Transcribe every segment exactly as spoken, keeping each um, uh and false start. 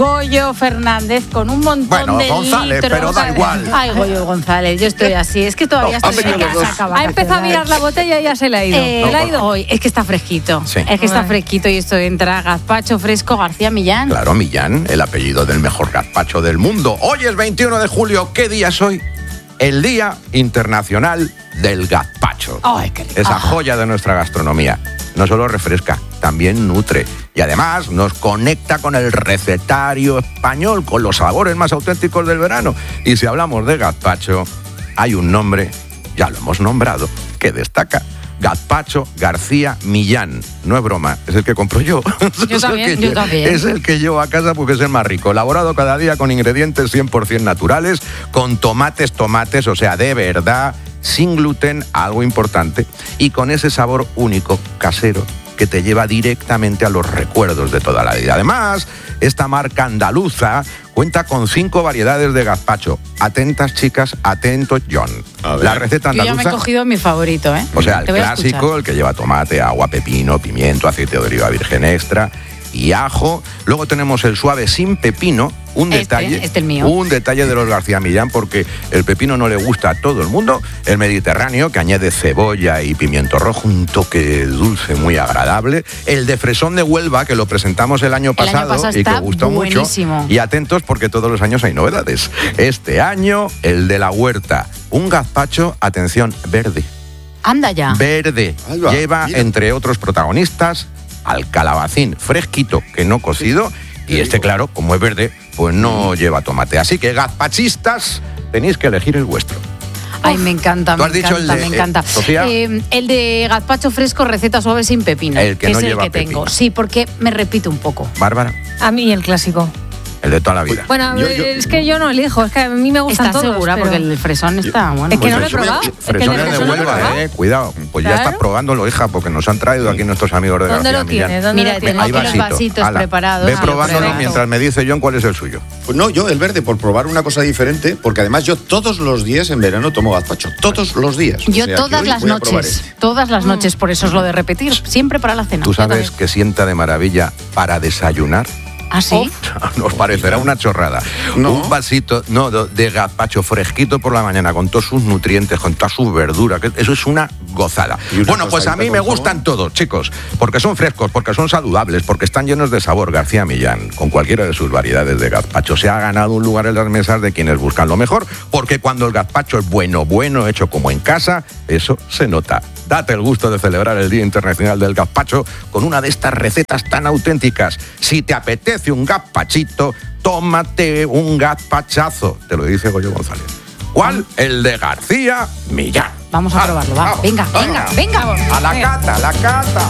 Goyo Fernández con un montón bueno, de González, litros. pero da igual. Ay, Goyo González, yo estoy así. Es que todavía No, estoy en casa. Ha empezado a mirar la botella y ya se le ha ido. Eh, ¿Se le ha ido? Hoy es que está fresquito. Sí. Es que está Ay. fresquito y esto entra gazpacho fresco García Millán. Claro, Millán, el apellido del mejor gazpacho del mundo. Hoy es veintiuno de julio. ¿Qué día es hoy? El Día Internacional del Gazpacho. Ay, qué rico. Esa Ah. joya de nuestra gastronomía. No solo refresca, también nutre. Y además nos conecta con el recetario español, con los sabores más auténticos del verano. Y si hablamos de gazpacho, hay un nombre, ya lo hemos nombrado, que destaca. Gazpacho García Millán. No es broma, es el que compro yo. Yo Es el también, que yo también. Es el que llevo a casa porque es el más rico. Elaborado cada día con ingredientes cien por ciento naturales, con tomates, tomates, o sea, de verdad, sin gluten, algo importante, y con ese sabor único, casero, que te lleva directamente a los recuerdos de toda la vida. Además, esta marca andaluza cuenta con cinco variedades de gazpacho. Atentas, chicas, atentos, John. La receta Yo ya me he andaluza, cogido mi favorito, ¿eh? o sea, el Te voy a clásico, escuchar. el que lleva tomate, agua, pepino, pimiento, aceite de oliva virgen extra y ajo. Luego tenemos el suave sin pepino, un Este, detalle, este el mío. un detalle de los García Millán, porque el pepino no le gusta a todo el mundo. El mediterráneo, que añade cebolla y pimiento rojo, un toque dulce muy agradable. El de fresón de Huelva, que lo presentamos el año El año pasado, pasado y que está gustó buenísimo. mucho. Y atentos porque todos los años hay novedades. Este año, el de la huerta, un gazpacho, atención, verde. Anda ya. Verde. Ahí va, Lleva, mira. entre otros protagonistas, al calabacín fresquito, que no cocido, y este, claro, como es verde, pues no lleva tomate. Así que, gazpachistas, tenéis que elegir el vuestro. Ay, me encanta, Tú me has dicho encanta, el de- me encanta. eh, Sofía. Eh, el de gazpacho fresco, receta suave sin pepino. El que no es lleva el que pepino. tengo. Sí, porque me repito un poco. Bárbara, A mí el clásico. el de toda la vida. Bueno, Yo- yo- es que yo no elijo, es que a mí me gustan ¿Estás todos. segura? pero- Porque el fresón está bueno. Es que no lo he Pues eso me- probado. Es que el Fresones de fresón no lo he Huelva, probado. eh, cuidado. Pues ya Claro. estás probándolo, hija, porque nos han traído aquí nuestros amigos de ¿Dónde García lo Millán. tienes? ¿Dónde Mira, lo tengo tienes? aquí los vasito. vasitos Ala, preparados. Ve Ah, probándolo perfecto. mientras me dice John cuál es el suyo. Pues no, yo el verde por probar una cosa diferente, porque además yo todos los días en verano tomo gazpacho, todos los días. Yo O sea, que todas hoy las voy a probar noches, este. todas las noches, por eso es lo de repetir, siempre para la cena. ¿Tú Yo sabes también. que sienta de maravilla para desayunar? ¿Ah, sí? Nos parecerá una chorrada. No. Un vasito no, de de gazpacho fresquito por la mañana, con todos sus nutrientes, con todas sus verduras. Que eso es una gozada. Y una Bueno, pues a tostadita mí me con gustan jamón. todos, chicos, porque son frescos, porque son saludables, porque están llenos de sabor. García Millán, con cualquiera de sus variedades de gazpacho, se ha ganado un lugar en las mesas de quienes buscan lo mejor, porque cuando el gazpacho es bueno, bueno, hecho como en casa, eso se nota. Date el gusto de celebrar el Día Internacional del Gazpacho con una de estas recetas tan auténticas. Si te apetece un gazpachito, tómate un gazpachazo. Te lo dice Goyo González. ¿Cuál? El de García Millán. Vamos a Ah, probarlo, va. vamos, Venga, venga, venga. A la cata, a la cata.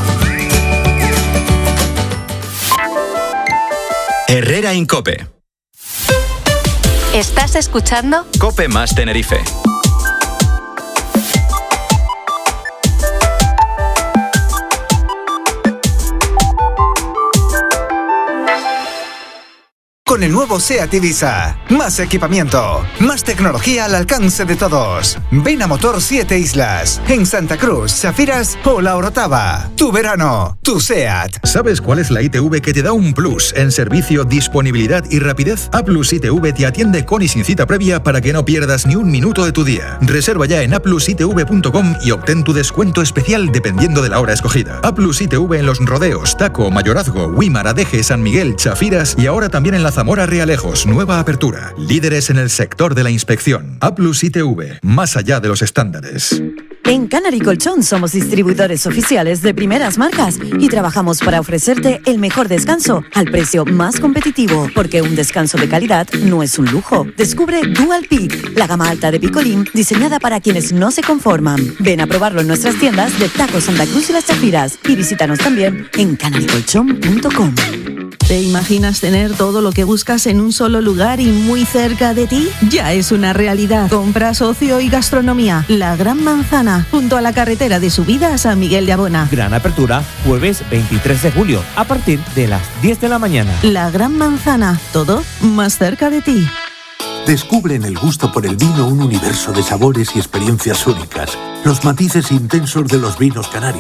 Herrera Incope. ¿Estás escuchando? Cope más Tenerife. Con el nuevo SEAT Ibiza. Más equipamiento, más tecnología al alcance de todos. Ven a Motor Siete Islas, en Santa Cruz, Safiras o La Orotava. Tu verano, tu SEAT. ¿Sabes cuál es la I T V que te da un plus en servicio, disponibilidad y rapidez? A Plus I T V te atiende con y sin cita previa para que no pierdas ni un minuto de tu día. Reserva ya en a plus i t v punto com y obtén tu descuento especial dependiendo de la hora escogida. A Plus I T V en Los Rodeos, Taco, Mayorazgo, Huímar, Adeje, San Miguel, Chafiras y ahora también en la Zamora Realejos, nueva apertura. Líderes en el sector de la inspección. A Plus I T V, más allá de los estándares. En Canary Colchón somos distribuidores oficiales de primeras marcas y trabajamos para ofrecerte el mejor descanso al precio más competitivo, porque un descanso de calidad no es un lujo. Descubre Dual Peak, la gama alta de Picolín diseñada para quienes no se conforman. Ven a probarlo en nuestras tiendas de Taco Santa Cruz y Las Chafiras y visítanos también en canary colchón punto com. ¿Te imaginas tener todo lo que buscas en un solo lugar y muy cerca de ti? Ya es una realidad. Compras, ocio y gastronomía. La Gran Manzana, junto a la carretera de subida a San Miguel de Abona. Gran apertura, jueves veintitrés de julio, a partir de las diez de la mañana. La Gran Manzana, todo más cerca de ti. Descubre en el gusto por el vino un universo de sabores y experiencias únicas. Los matices intensos de los vinos canarios,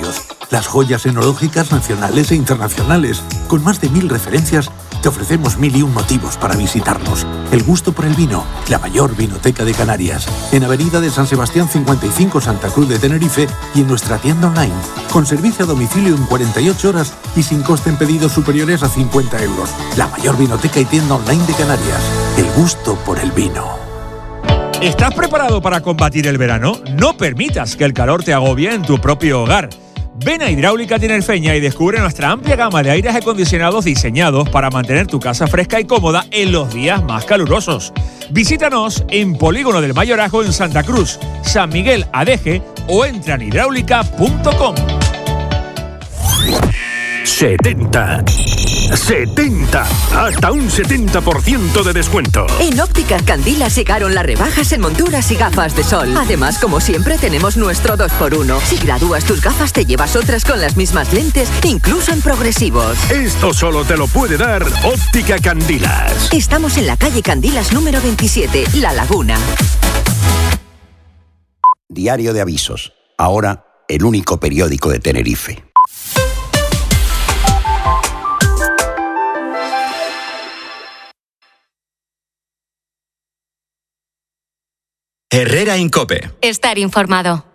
las joyas enológicas nacionales e internacionales. Con más de mil referencias, te ofrecemos mil y un motivos para visitarnos. El gusto por el vino, la mayor vinoteca de Canarias. En Avenida de San Sebastián cincuenta y cinco, Santa Cruz de Tenerife, y en nuestra tienda online, con servicio a domicilio en cuarenta y ocho horas y sin coste en pedidos superiores a cincuenta euros. La mayor vinoteca y tienda online de Canarias. El gusto por el vino. ¿Estás preparado para combatir el verano? No permitas que el calor te agobie en tu propio hogar. Ven a Hidráulica Tinerfeña y descubre nuestra amplia gama de aires acondicionados diseñados para mantener tu casa fresca y cómoda en los días más calurosos. Visítanos en Polígono del Mayorazgo en Santa Cruz, San Miguel Adeje o entra en hidráulica punto com. setenta. setenta. Hasta un setenta por ciento de descuento. En Ópticas Candilas llegaron las rebajas en monturas y gafas de sol. Además, como siempre, tenemos nuestro dos por uno. Si gradúas tus gafas, te llevas otras con las mismas lentes, incluso en progresivos. Esto solo te lo puede dar Óptica Candilas. Estamos en la calle Candilas número veintisiete, La Laguna. Diario de Avisos. Ahora, el único periódico de Tenerife. Herrera Incope. Estar informado.